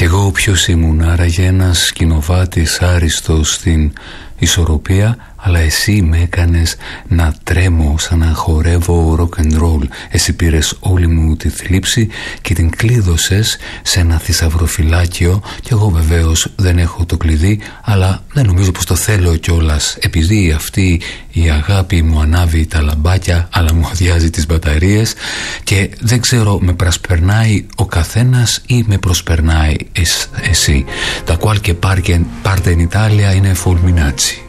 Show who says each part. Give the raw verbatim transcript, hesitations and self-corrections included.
Speaker 1: Κι εγώ ποιος ήμουν, άραγε ένας σκηνοβάτης άριστος στην ισορροπία, αλλά εσύ με έκανες να τρέμω σαν να χορεύω rock and roll. Εσύ πήρες όλη μου τη θλίψη και την κλείδωσες σε ένα θησαυροφυλάκιο, κι εγώ βεβαίως δεν έχω το κλειδί, αλλά δεν νομίζω πως το θέλω κιόλας, επειδή αυτή η αγάπη μου ανάβει τα λαμπάκια αλλά μου αδειάζει τις μπαταρίες και δεν ξέρω, με πρασπερνάει ο καθένας ή με προσπερνάει εσύ. Τα qualche parte in Italia είναι fulminacci.